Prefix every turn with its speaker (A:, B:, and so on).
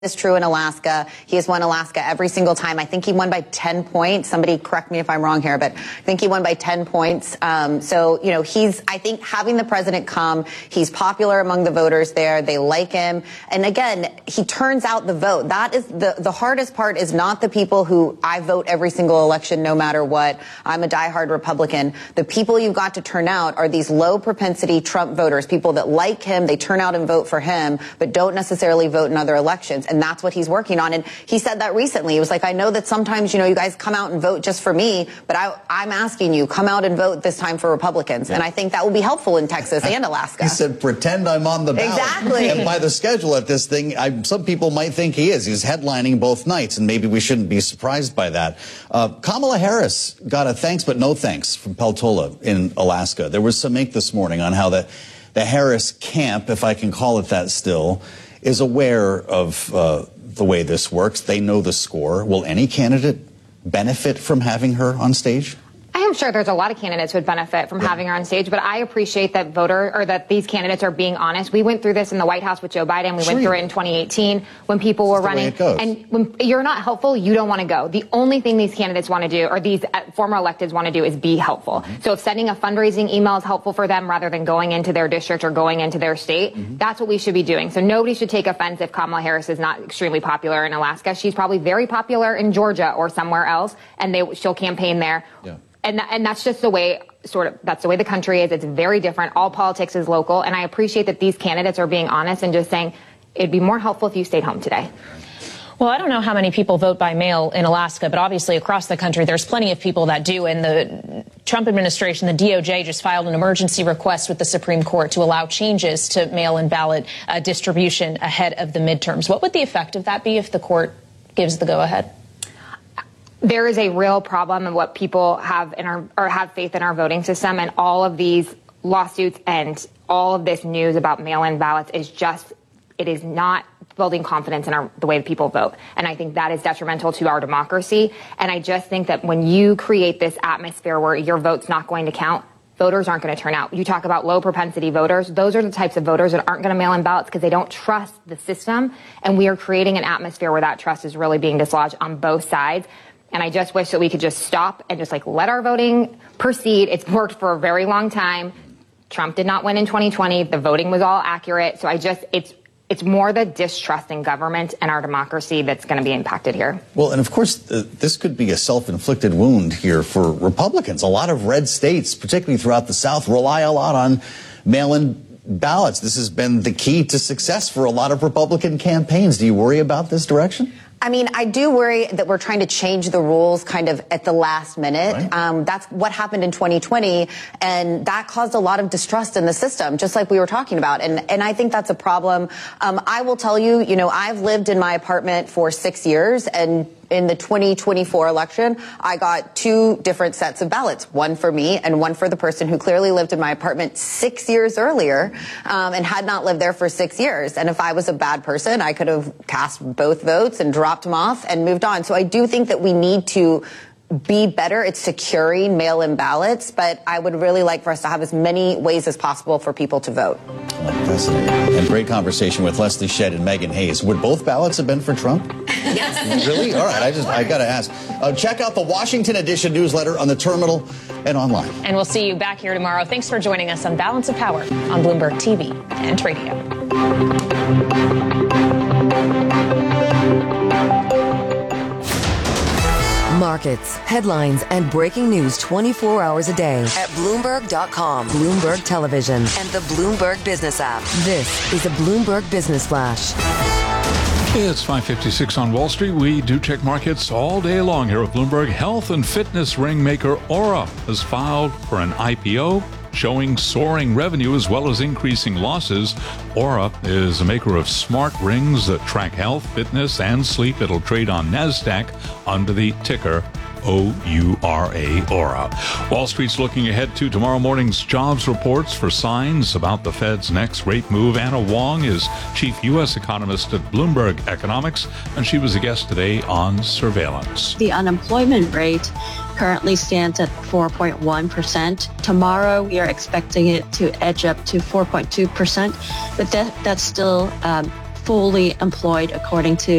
A: is true in Alaska. He has won Alaska every single time. I think he won by 10 points. Somebody correct me if I'm wrong here, but I think he won by 10 points. So, you know, I think having the president come, he's popular among the voters there. They like him. And again, he turns out the vote. That is the hardest part is not the people who I vote every single election, no matter what. I'm a diehard Republican. The people you've got to turn out are these low propensity Trump voters, people that like him. They turn out and vote for him, but don't necessarily vote in other elections. And that's what he's working on. And he said that recently. He was like, I know that sometimes, you know, you guys come out and vote just for me, but I'm asking you, come out and vote this time for Republicans. Yeah. And I think that will be helpful in Texas and Alaska.
B: He said, pretend I'm on the ballot.
A: Exactly.
B: And by the schedule at this thing, some people might think he is. He's headlining both nights, and maybe we shouldn't be surprised by that. Kamala Harris got a thanks but no thanks from Peltola in Alaska. There was some ink this morning on how the Harris camp, if I can call it that still, is aware of the way this works. They know the score. Will any candidate benefit from having her on stage?
C: I am sure there's a lot of candidates who would benefit from having her on stage, but I appreciate that these candidates are being honest. We went through this in the White House with Joe Biden. We went through it in 2018 when people were running. And when you're not helpful, you don't want to go. The only thing these candidates want to do, or these former electeds want to do, is be helpful. So if sending a fundraising email is helpful for them rather than going into their district or going into their state, that's what we should be doing. So nobody should take offense if Kamala Harris is not extremely popular in Alaska. She's probably very popular in Georgia or somewhere else, and she'll campaign there. Yeah. And that's just the way, that's the way the country is. It's very different. All politics is local. And I appreciate that these candidates are being honest and just saying, it'd be more helpful if you stayed home today.
D: Well, I don't know how many people vote by mail in Alaska, but obviously across the country, there's plenty of people that do. And the Trump administration, the DOJ, just filed an emergency request with the Supreme Court to allow changes to mail-in ballot distribution ahead of the midterms. What would the effect of that be if the court gives the go-ahead?
C: There is a real problem in what people have have faith in our voting system, and all of these lawsuits and all of this news about mail-in ballots it is not building confidence in the way that people vote. And I think that is detrimental to our democracy. And I just think that when you create this atmosphere where your vote's not going to count, voters aren't going to turn out. You talk about low propensity voters. Those are the types of voters that aren't going to mail in ballots because they don't trust the system. And we are creating an atmosphere where that trust is really being dislodged on both sides. And I just wish that we could just stop and just let our voting proceed. It's worked for a very long time. Trump did not win in 2020. The voting was all accurate. So it's more the distrust in government and our democracy that's going to be impacted here.
B: Well, and of course, this could be a self-inflicted wound here for Republicans. A lot of red states, particularly throughout the South, rely a lot on mail-in ballots. This has been the key to success for a lot of Republican campaigns. Do you worry about this direction?
A: I mean, I do worry that we're trying to change the rules kind of at the last minute. Right. That's what happened in 2020, and that caused a lot of distrust in the system, just like we were talking about. And I think that's a problem. I will tell you, I've lived in my apartment for 6 years, and in the 2024 election, I got 2 different sets of ballots, one for me and one for the person who clearly lived in my apartment 6 years earlier and had not lived there for 6 years. And if I was a bad person, I could have cast both votes and dropped them off and moved on. So I do think that we need to be better at securing mail-in ballots, but I would really like for us to have as many ways as possible for people to vote.
B: Fascinating. And great conversation with Leslie Shedd and Megan Hayes. Would both ballots have been for Trump?
A: Yes.
B: Really? All right. I got to ask. Check out the Washington Edition newsletter on the terminal and online.
D: And we'll see you back here tomorrow. Thanks for joining us on Balance of Power on Bloomberg TV and radio.
E: Markets, headlines, and breaking news 24 hours a day at Bloomberg.com, Bloomberg Television, and the Bloomberg Business app. This is a Bloomberg Business Flash.
F: It's 5:56 on Wall Street. We do check markets all day long here at Bloomberg. Health and fitness ring maker Oura has filed for an IPO, showing soaring revenue as well as increasing losses. Oura is a maker of smart rings that track health, fitness, and sleep. It'll trade on NASDAQ under the ticker O-U-R-A, Oura. Wall Street's looking ahead to tomorrow morning's jobs reports for signs about the Fed's next rate move. Anna Wong is chief U.S. economist at Bloomberg Economics, and she was a guest today on surveillance.
G: The unemployment rate currently stands at 4.1%. Tomorrow, we are expecting it to edge up to 4.2%, but that's still fully employed according to